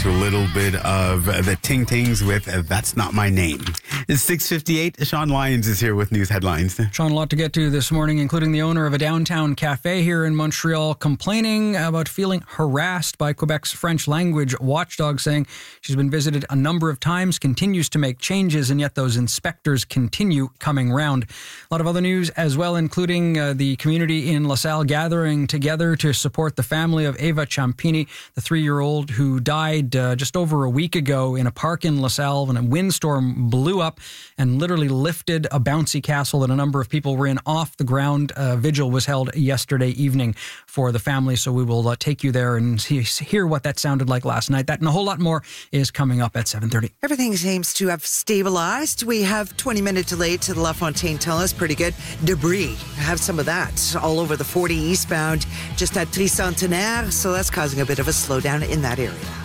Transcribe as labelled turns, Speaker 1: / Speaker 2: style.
Speaker 1: to a little bit of the Ting Tings with That's Not My Name. It's 6:58. Sean Lyons is here with news headlines.
Speaker 2: Sean, a lot to get to this morning, including the owner of a downtown cafe here in Montreal complaining about feeling harassed by Quebec's French language watchdog, saying she's been visited a number of times, continues to make changes, and yet those inspectors continue coming round. A lot of other news as well, including the community in LaSalle gathering together to support the family of Eva Ciampini, the 3-year-old who died just over a week ago in a park in LaSalle when a windstorm blew up and literally lifted a bouncy castle that a number of people were in off the ground. Vigil was held yesterday evening for the family, so we will take you there and hear what that sounded like last night. That and a whole lot more is coming up at 7:30.
Speaker 3: Everything seems to have stabilized. We have 20-minute delay to the LaFontaine Tunnel. It's pretty good. Debris. Have some of that all over the 40 eastbound, just at Tricentenaire, so that's causing a bit of a slowdown in that area.